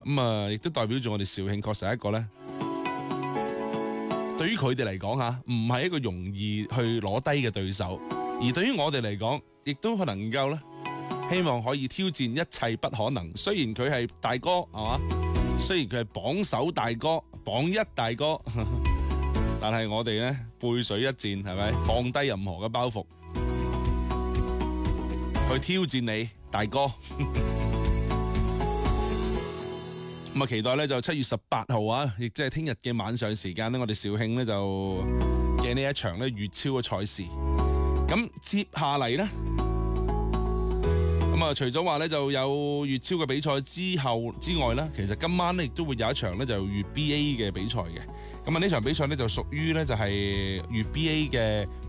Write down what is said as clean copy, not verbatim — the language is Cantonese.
咁啊，亦都代表住我哋肇慶確實係一個咧，對於佢哋嚟講吓，唔係一個容易去攞低嘅對手，而對於我哋嚟講，亦都可能夠咧，希望可以挑戰一切不可能。雖然佢係大哥係嘛，雖然佢係榜首大哥、榜一大哥，但係我哋咧背水一戰，係咪放低任何嘅包袱去挑戰你大哥？咁啊，期待咧就7月18號啊，亦即係聽日嘅晚上時間咧，我哋肇慶咧就嘅呢一場咧粵超嘅賽事。咁接下嚟咧，咁啊除咗話咧就有粵超嘅比賽之外咧，其實今晚咧亦都會有一場咧就粵 BA 嘅比賽嘅。咁啊呢場比賽咧就屬於咧就係粵 BA 嘅